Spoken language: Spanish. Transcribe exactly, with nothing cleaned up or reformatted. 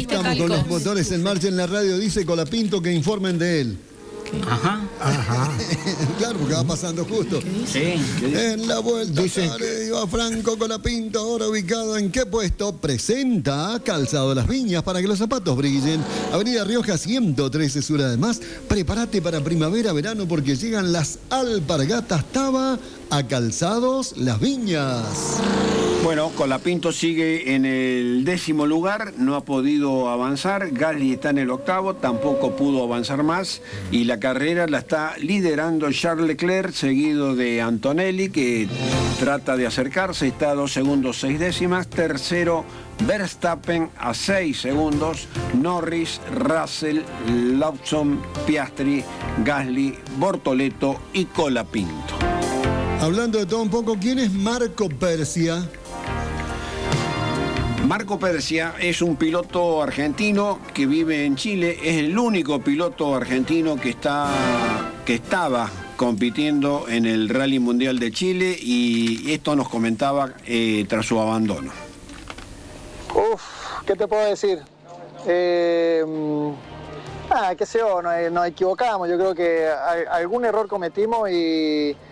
Estamos con los motores en marcha en la radio, dice Colapinto que informen de él. Ajá. Ajá. Claro, porque va pasando justo. Sí. En la vuelta sale Iván Franco Colapinto, ahora ubicado en qué puesto. Presenta Calzado Las Viñas para que los zapatos brillen. Avenida Rioja ciento trece Sur. Además, prepárate para primavera, verano, porque llegan las alpargatas Taba a Calzados Las Viñas. Bueno, Colapinto sigue en el décimo lugar, no ha podido avanzar. Gasly está en el octavo, tampoco pudo avanzar más. Y la carrera la está liderando Charles Leclerc, seguido de Antonelli, que trata de acercarse, está a dos segundos, seis décimas. Tercero, Verstappen a seis segundos. Norris, Russell, Lawson, Piastri, Gasly, Bortoleto y Colapinto. Hablando de todo un poco, ¿quién es Marco Persia? Marco Persia es un piloto argentino que vive en Chile, es el único piloto argentino que está que estaba compitiendo en el Rally Mundial de Chile, y esto nos comentaba eh, tras su abandono. Uf, ¿qué te puedo decir? Eh, ah, qué sé yo, nos, nos equivocamos, yo creo que algún error cometimos y